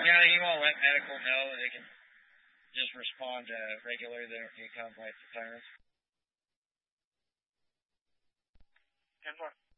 Yeah, he won't let medical know. They can just respond regularly. They don't need complex sirens. 10-4.